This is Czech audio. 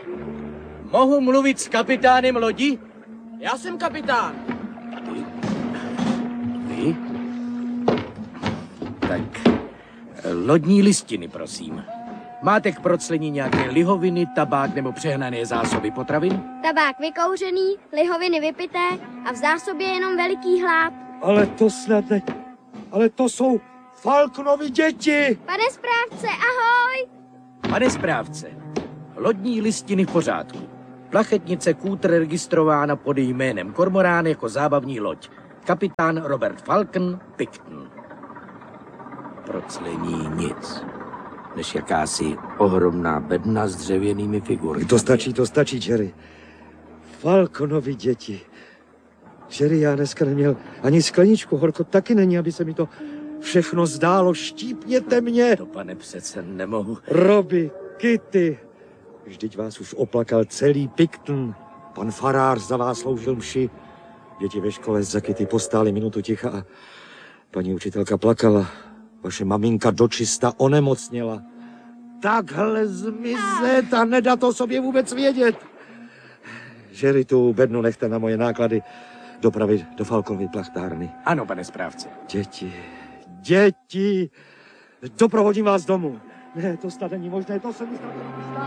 Mohu mluvit s kapitánem lodi? Já jsem kapitán. Vy? Tak, lodní listiny, prosím. Máte k proclení nějaké lihoviny, tabák nebo přehnané zásoby potravin? Tabák vykouřený, lihoviny vypité a v zásobě jenom veliký hlad. Ale to snad ne... Ale to jsou Falknovi děti! Pane správce, ahoj! Pane správce, lodní listiny v pořádku. Plachetnice Kútr registrována pod jménem Kormorán jako zábavní loď. Kapitán Robert Falcon, Picton. Proclení nic, než jakási ohromná bedna s dřevěnými figurami. To stačí, Jerry. Falconovi děti. Jerry, já dneska neměl ani skleničku, horko taky není, aby se mi to všechno zdálo. Štípněte mě! To, pane, přece nemohu. Robbie, Kitty, vždyť vás už oplakal celý Picton. Pan farář za vás sloužil mši. Děti ve škole za Kitty postály minutu ticha a paní učitelka plakala. Vaše maminka dočista onemocněla. Takhle zmizet a nedat o sobě vůbec vědět. Jerry, tu bednu nechte na moje náklady dopravit do Falconovy plachtárny. Ano, pane správce. Děti, doprovodím vás domů. Ne, to snad není možné, to se mi snad